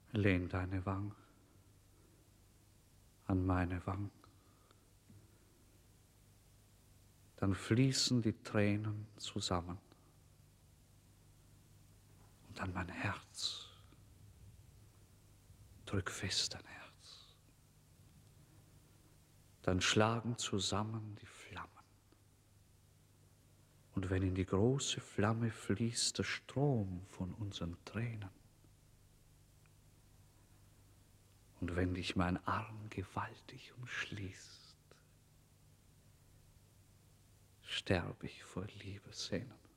Lehn deine Wang an meine Wang, dann fließen die Tränen zusammen und an mein Herz. Drück fest dein Herz, dann schlagen zusammen die Flammen. Und wenn in die große Flamme fließt der Strom von unseren Tränen, und wenn dich mein Arm gewaltig umschließt, sterb ich vor Liebessehnen.